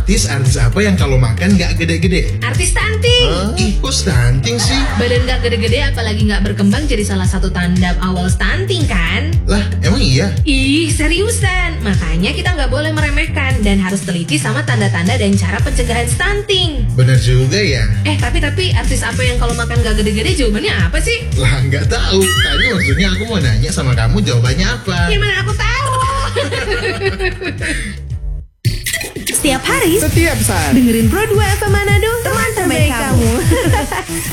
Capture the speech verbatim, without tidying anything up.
Artis-artis apa yang kalau makan nggak gede-gede? Artis stunting. Hah? Ih, kok stunting sih? Badan nggak gede-gede apalagi nggak berkembang jadi salah satu tanda awal stunting kan? Lah, emang iya? Ih, seriusan. Makanya kita nggak boleh meremehkan dan harus teliti sama tanda-tanda dan cara pencegahan stunting. Bener juga ya? Eh, tapi tapi artis apa yang kalau makan nggak gede-gede jawabannya apa sih? Lah, nggak tahu. Tadi maksudnya aku mau nanya sama kamu jawabannya apa? Gimana aku tahu? Setiap hari, Setiap saat. dengerin Pro dua F M Manado, teman terbaik kamu.